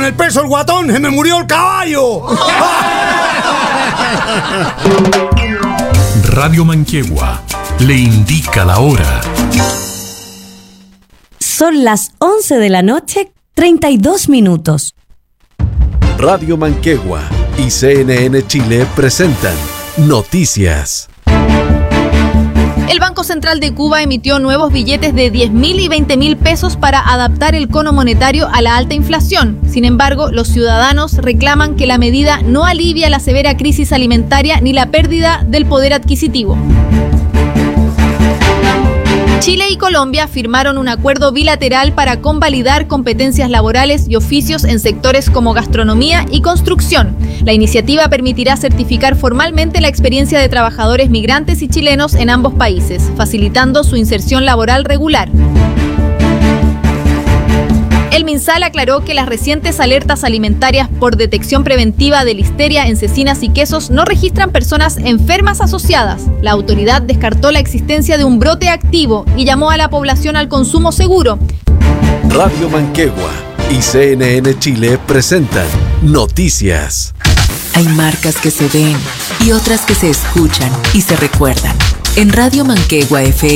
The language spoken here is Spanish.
con el peso del guatón se me murió el caballo. Radio Manquehue le indica la hora. Son las 11 de la noche, 32 minutos. Radio Manquehue y CNN Chile presentan Noticias. El Banco Central de Cuba emitió nuevos billetes de 10.000 y 20.000 pesos para adaptar el cono monetario a la alta inflación. Sin embargo, los ciudadanos reclaman que la medida no alivia la severa crisis alimentaria ni la pérdida del poder adquisitivo. Chile y Colombia firmaron un acuerdo bilateral para convalidar competencias laborales y oficios en sectores como gastronomía y construcción. La iniciativa permitirá certificar formalmente la experiencia de trabajadores migrantes y chilenos en ambos países, facilitando su inserción laboral regular. El MinSal aclaró que las recientes alertas alimentarias por detección preventiva de listeria en cecinas y quesos no registran personas enfermas asociadas. La autoridad descartó la existencia de un brote activo y llamó a la población al consumo seguro. Radio Manquehue y CNN Chile presentan Noticias. Hay marcas que se ven y otras que se escuchan y se recuerdan. En Radio Manquehue FM